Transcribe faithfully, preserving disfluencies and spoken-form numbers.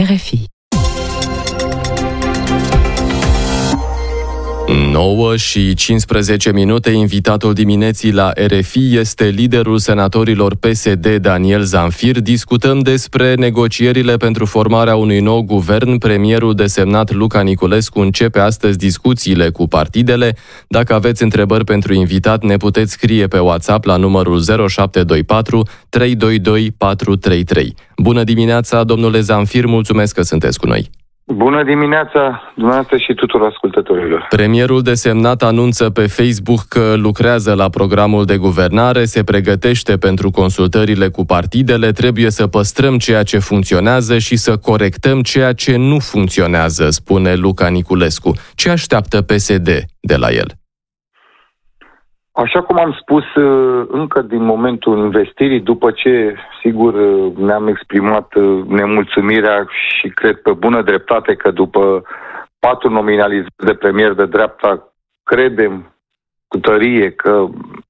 R F I. nouă și cincisprezece minute, invitatul dimineții la R F I este liderul senatorilor P S D, Daniel Zamfir. Discutăm despre negocierile pentru formarea unui nou guvern. Premierul desemnat Luca Niculescu începe astăzi discuțiile cu partidele. Dacă aveți întrebări pentru invitat, ne puteți scrie pe WhatsApp la numărul zero șapte doi patru trei doi doi patru trei trei. Bună dimineața, domnule Zamfir, mulțumesc că sunteți cu noi. Bună dimineața, dumneavoastră și tuturor ascultătorilor. Premierul desemnat anunță pe Facebook că lucrează la programul de guvernare, se pregătește pentru consultările cu partidele, trebuie să păstrăm ceea ce funcționează și să corectăm ceea ce nu funcționează, spune Luca Niculescu. Ce așteaptă P S D de la el? Așa cum am spus încă din momentul investirii, după ce, sigur, ne-am exprimat nemulțumirea și cred pe bună dreptate că după patru nominalizări de premier de dreapta, credem cu tărie că